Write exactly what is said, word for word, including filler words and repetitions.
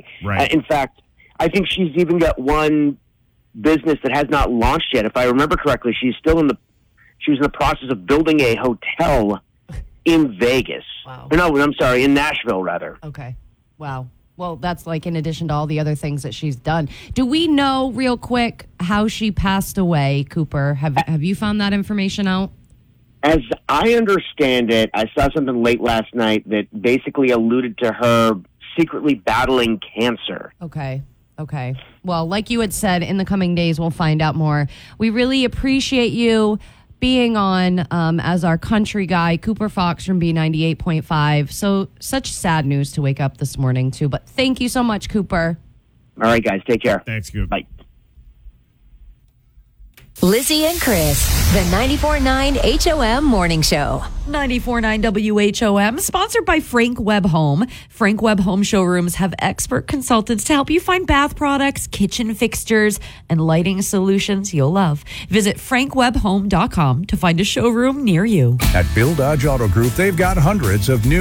Right. Uh, in fact, I think she's even got one business that has not launched yet. If I remember correctly, she's still in the she was in the process of building a hotel in Vegas. Wow. Or no, I'm sorry, in Nashville, rather. Okay. Wow. Well, that's like in addition to all the other things that she's done. Do we know real quick how she passed away, Cooper? Have Have you found that information out? As I understand it, I saw something late last night that basically alluded to her secretly battling cancer. Okay. Okay. Well, like you had said, in the coming days, we'll find out more. We really appreciate you being on um, as our country guy, Cooper Fox from B ninety-eight point five. So such sad news to wake up this morning to. But thank you so much, Cooper. All right, guys. Take care. Thanks, Coop. Bye. Lizzie and Chris, the ninety-four point nine H O M Morning Show. ninety-four point nine W H O M, sponsored by Frank Webb Home. Frank Webb Home showrooms have expert consultants to help you find bath products, kitchen fixtures, and lighting solutions you'll love. Visit frank webb home dot com to find a showroom near you. At Bill Dodge Auto Group, they've got hundreds of new